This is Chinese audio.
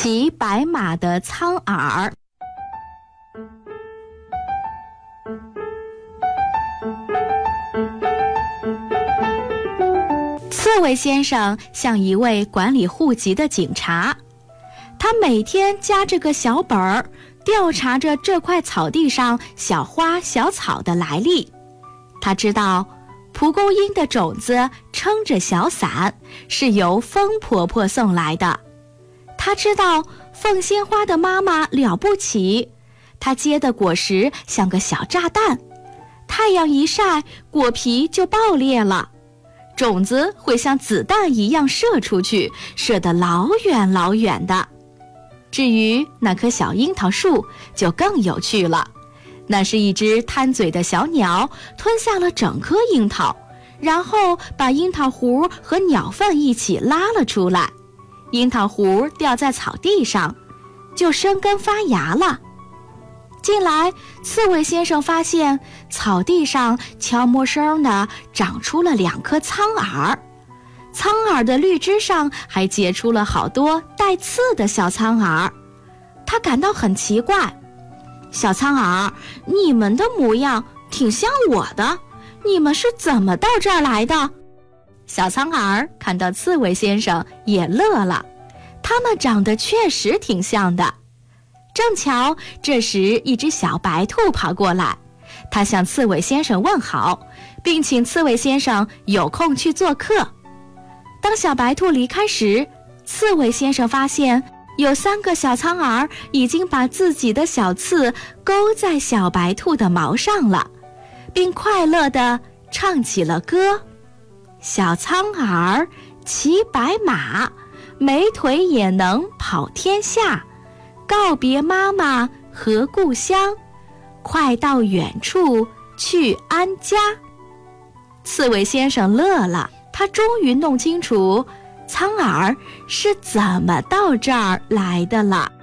骑白马的苍耳。刺猬先生像一位管理户籍的警察，他每天夹着个小本儿，调查着这块草地上小花小草的来历。他知道蒲公英的种子撑着小伞，是由风婆婆送来的。他知道凤仙花的妈妈了不起，她结的果实像个小炸弹，太阳一晒，果皮就爆裂了，种子会像子弹一样射出去，射得老远老远的。至于那棵小樱桃树就更有趣了，那是一只贪嘴的小鸟，吞下了整颗樱桃，然后把樱桃核和鸟粪一起拉了出来，樱桃核掉在草地上，就生根发芽了。近来，刺猬先生发现草地上悄没声地长出了2颗苍耳，苍耳的绿枝上还结出了好多带刺的小苍耳。他感到很奇怪，小苍耳，你们的模样挺像我的，你们是怎么到这儿来的？小苍耳看到刺猬先生也乐了，他们长得确实挺像的。正巧这时一只小白兔跑过来，它向刺猬先生问好，并请刺猬先生有空去做客。当小白兔离开时，刺猬先生发现有3个小苍耳已经把自己的小刺勾在小白兔的毛上了，并快乐地唱起了歌：小苍耳骑白马，没腿也能跑天下，告别妈妈和故乡，快到远处去安家。刺猬先生乐了，他终于弄清楚苍耳是怎么到这儿来的了。